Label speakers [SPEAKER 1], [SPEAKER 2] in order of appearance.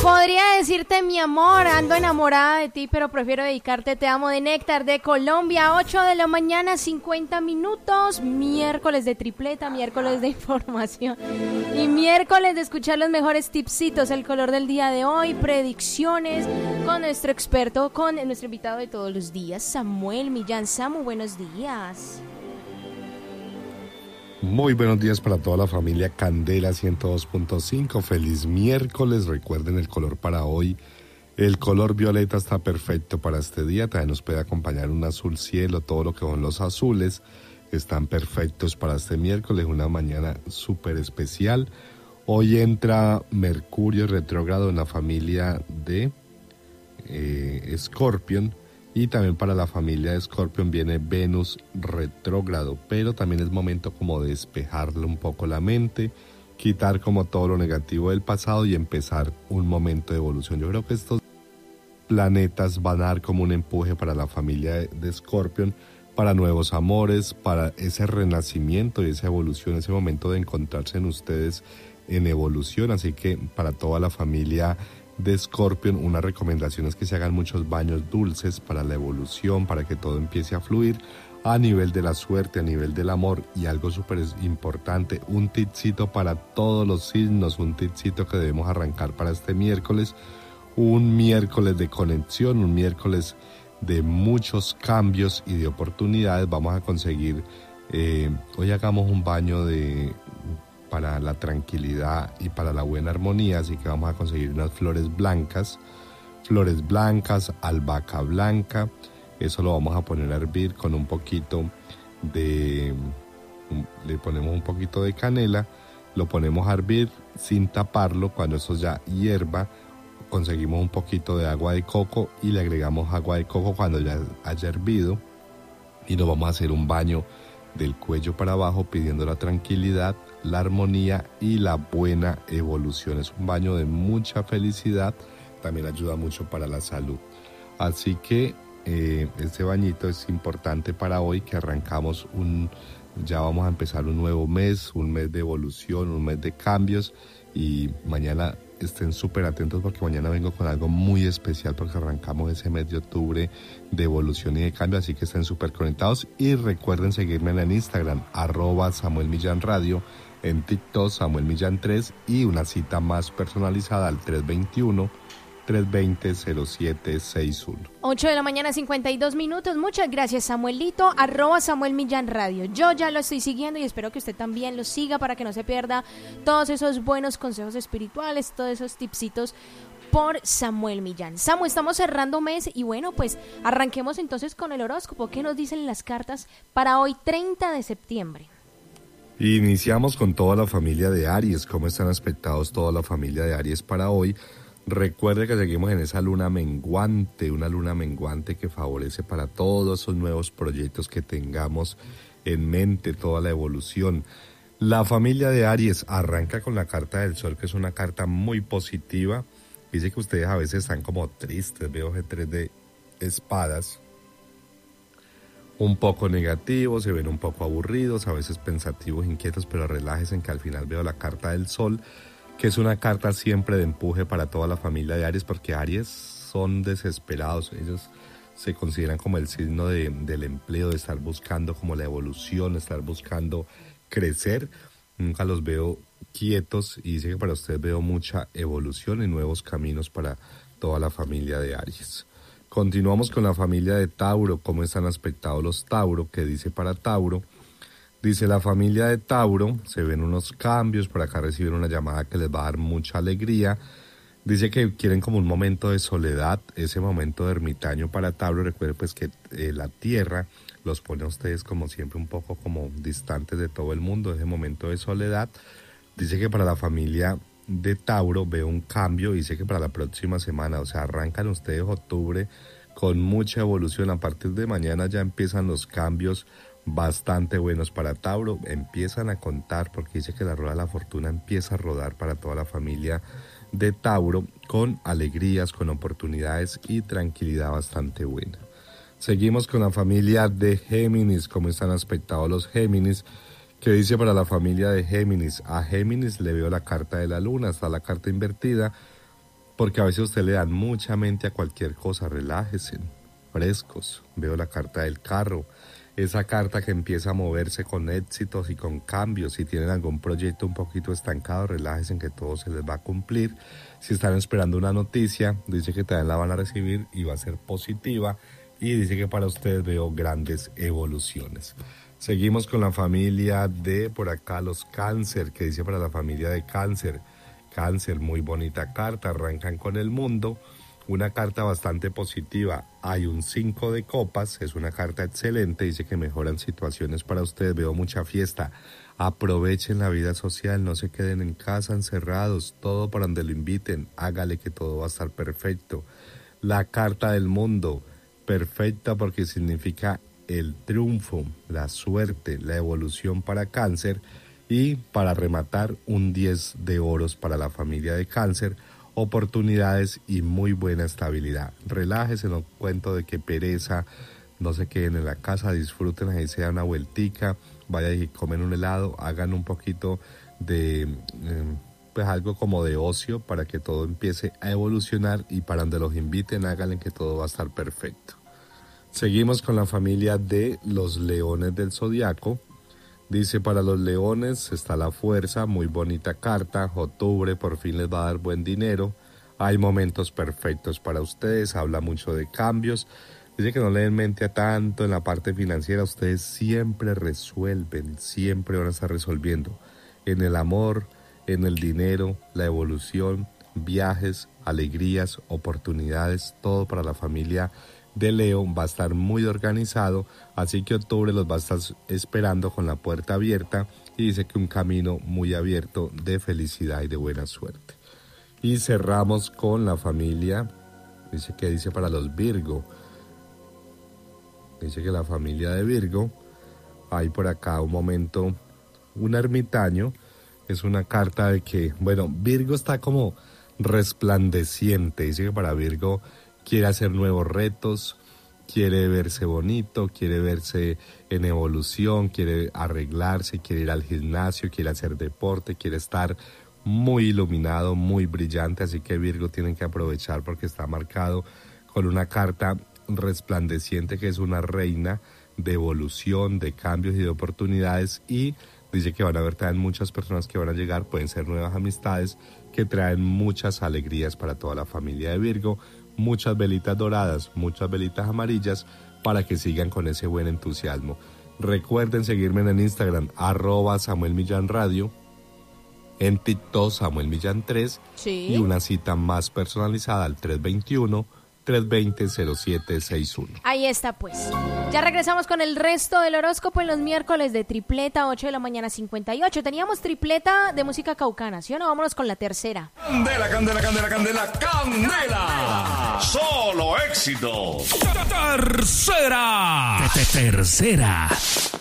[SPEAKER 1] Podría decirte mi amor, ando enamorada de ti, pero prefiero dedicarte Te amo de Néctar de Colombia, 8 de la mañana, 50 minutos, miércoles de tripleta, miércoles de información y miércoles de escuchar los mejores tipsitos, el color del día de hoy, predicciones con nuestro experto, con nuestro invitado de todos los días, Samuel Millán. Samu, buenos días.
[SPEAKER 2] Muy buenos días para toda la familia Candela 102.5. Feliz miércoles. Recuerden el color para hoy. El color violeta está perfecto para este día. También nos puede acompañar un azul cielo. Todo lo que son los azules están perfectos para este miércoles. Una mañana súper especial. Hoy entra Mercurio retrógrado en la familia de Escorpión. Y también para la familia de Escorpión viene Venus retrógrado, pero también es momento como de despejarle un poco la mente, quitar como todo lo negativo del pasado y empezar un momento de evolución. Yo creo que estos planetas van a dar como un empuje para la familia de Escorpión, para nuevos amores, para ese renacimiento y esa evolución, ese momento de encontrarse en ustedes en evolución. Así que para toda la familia de Escorpión, una recomendación es que se hagan muchos baños dulces para la evolución, para que todo empiece a fluir a nivel de la suerte, a nivel del amor. Y algo súper importante, un tipcito para todos los signos, un tipcito que debemos arrancar para este miércoles, un miércoles de conexión, un miércoles de muchos cambios y de oportunidades. Vamos a conseguir, hoy hagamos un baño para la tranquilidad y para la buena armonía, así que vamos a conseguir unas flores blancas, albahaca blanca. Eso lo vamos a poner a hervir con un poquito le ponemos un poquito de canela, lo ponemos a hervir sin taparlo. Cuando eso ya hierva, conseguimos un poquito de agua de coco y le agregamos agua de coco cuando ya haya hervido, y nos vamos a hacer un baño del cuello para abajo pidiendo la tranquilidad, la armonía y la buena evolución. Es un baño de mucha felicidad, también ayuda mucho para la salud. Así que este bañito es importante para hoy, que arrancamos ya vamos a empezar un nuevo mes, un mes de evolución, un mes de cambios, y mañana estén súper atentos porque mañana vengo con algo muy especial porque arrancamos ese mes de octubre de evolución y de cambio, así que estén súper conectados y recuerden seguirme en Instagram, @Samuel Millán Radio, en TikTok Samuel Millán 3 y una cita más personalizada al 320-0761.
[SPEAKER 1] 8 de la mañana, 52 minutos. Muchas gracias, Samuelito, @Samuel Millán Radio. Yo ya lo estoy siguiendo y espero que usted también lo siga para que no se pierda todos esos buenos consejos espirituales, todos esos tipsitos por Samuel Millán. Samu, estamos cerrando mes y bueno, pues arranquemos entonces con el horóscopo. ¿Qué nos dicen las cartas para hoy, 30 de septiembre?
[SPEAKER 2] Iniciamos con toda la familia de Aries. ¿Cómo están aspectados toda la familia de Aries para hoy? Recuerde que seguimos en esa luna menguante, una luna menguante que favorece para todos esos nuevos proyectos que tengamos en mente, toda la evolución. La familia de Aries arranca con la carta del Sol, que es una carta muy positiva. Dice que ustedes a veces están como tristes, veo G3 de espadas, un poco negativos, se ven un poco aburridos, a veces pensativos, inquietos, pero relájense que al final veo la carta del Sol, que es una carta siempre de empuje para toda la familia de Aries, porque Aries son desesperados, ellos se consideran como el signo del empleo, de estar buscando como la evolución, de estar buscando crecer. Nunca los veo quietos y dice que para ustedes veo mucha evolución y nuevos caminos para toda la familia de Aries. Continuamos con la familia de Tauro. ¿Cómo están aspectados los Tauro? ¿Qué dice para Tauro? Dice la familia de Tauro, se ven unos cambios, por acá reciben una llamada que les va a dar mucha alegría. Dice que quieren como un momento de soledad, ese momento de ermitaño para Tauro. Recuerden pues que la Tierra los pone a ustedes como siempre un poco como distantes de todo el mundo, ese momento de soledad. Dice que para la familia de Tauro veo un cambio, dice que para la próxima semana, o sea, arrancan ustedes octubre con mucha evolución. A partir de mañana ya empiezan los cambios bastante buenos para Tauro, empiezan a contar porque dice que la rueda de la fortuna empieza a rodar para toda la familia de Tauro con alegrías, con oportunidades y tranquilidad bastante buena. Seguimos con la familia de Géminis. ¿Cómo están aspectados los Géminis? ¿Qué dice para la familia de Géminis? A Géminis le veo la carta de la luna, está la carta invertida. porque a veces a usted le dan mucha mente a cualquier cosa. Relájese, frescos. Veo la carta del carro, esa carta que empieza a moverse con éxitos y con cambios. Si tienen algún proyecto un poquito estancado, relájense, que todo se les va a cumplir. Si están esperando una noticia, dice que también la van a recibir y va a ser positiva, y dice que para ustedes veo grandes evoluciones. Seguimos con la familia de por acá, los Cáncer, que dice para la familia de Cáncer. Cáncer, muy bonita carta, arrancan con el mundo, una carta bastante positiva. Hay un 5 de copas, es una carta excelente, dice que mejoran situaciones para ustedes, veo mucha fiesta. Aprovechen la vida social, no se queden en casa encerrados, todo para donde lo inviten, hágale que todo va a estar perfecto. La carta del mundo, perfecta porque significa el triunfo, la suerte, la evolución para Cáncer. Y para rematar, un 10 de oros para la familia de Cáncer, oportunidades y muy buena estabilidad. Relájese, no cuento de que pereza, no se queden en la casa, disfruten, ahí se dan una vueltica, vayan y comen un helado, hagan un poquito de pues algo como de ocio para que todo empiece a evolucionar, y para donde los inviten, háganle que todo va a estar perfecto. Seguimos con la familia de los Leones del Zodiaco. Dice para los leones está la fuerza, muy bonita carta, octubre por fin les va a dar buen dinero, hay momentos perfectos para ustedes, habla mucho de cambios, dice que no le den mente a tanto en la parte financiera, ustedes siempre resuelven, siempre van a estar resolviendo, en el amor, en el dinero, la evolución, viajes, alegrías, oportunidades, todo para la familia de Leo va a estar muy organizado, así que octubre los va a estar esperando con la puerta abierta, y dice que un camino muy abierto de felicidad y de buena suerte. Y cerramos con la familia, dice para los Virgo. Dice que la familia de Virgo, hay por acá un momento, un ermitaño, es una carta de que, bueno, Virgo está como resplandeciente, dice que para Virgo quiere hacer nuevos retos, quiere verse bonito, quiere verse en evolución, quiere arreglarse, quiere ir al gimnasio, quiere hacer deporte, quiere estar muy iluminado, muy brillante, así que Virgo tienen que aprovechar porque está marcado con una carta resplandeciente que es una reina de evolución, de cambios y de oportunidades, y dice que van a haber también muchas personas que van a llegar, pueden ser nuevas amistades que traen muchas alegrías para toda la familia de Virgo. Muchas velitas doradas, muchas velitas amarillas para que sigan con ese buen entusiasmo. Recuerden seguirme en el Instagram, @SamuelMillanRadio, en TikTok SamuelMillan3,
[SPEAKER 1] Sí.
[SPEAKER 2] y una cita más personalizada al 321-320-0761.
[SPEAKER 1] Ahí está, pues. Ya regresamos con el resto del horóscopo en los miércoles de tripleta, 8 de la mañana 58. Teníamos tripleta de música caucana, ¿sí o no? Vámonos con la tercera.
[SPEAKER 3] Candela, candela, candela, candela, candela. Solo éxito.
[SPEAKER 4] Tercera.